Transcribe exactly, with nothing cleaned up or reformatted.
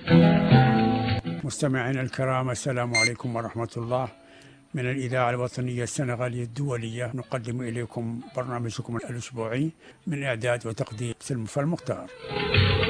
مستمعينا الكرام، السلام عليكم ورحمة الله. من الإذاعة الوطنية السنغالية الدولية نقدم إليكم برنامجكم الأسبوعي من إعداد وتقديم سلمى المختار.